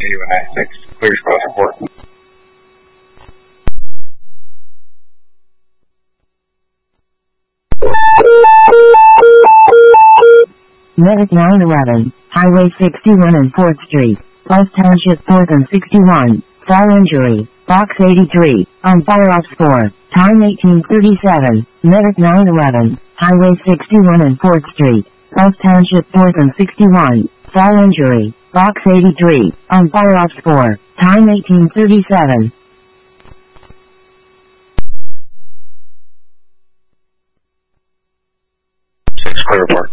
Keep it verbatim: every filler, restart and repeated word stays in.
U N I six, clear cross report. Medic nine eleven, Highway sixty-one and fourth Street, Plus Township fourth and sixty-one, fall injury, box eighty-three, on fire ops four, time eighteen thirty-seven, Medic nine eleven, Highway sixty-one and fourth Street, Plus Township fourth and sixty-one, fall injury, box eighty-three, on fire ops four, time eighteen thirty-seven. six, clear report.